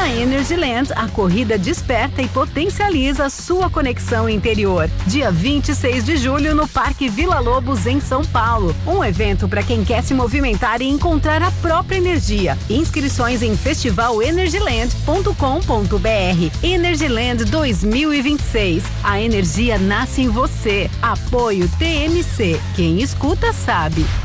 Na Energyland, a corrida desperta e potencializa sua conexão interior. Dia 26 de julho no Parque Vila Lobos, em São Paulo. Um evento para quem quer se movimentar e encontrar a própria energia. Inscrições em festivalenergyland.com.br. Energyland 2026. A energia nasce em você. Apoio TMC. Quem escuta sabe.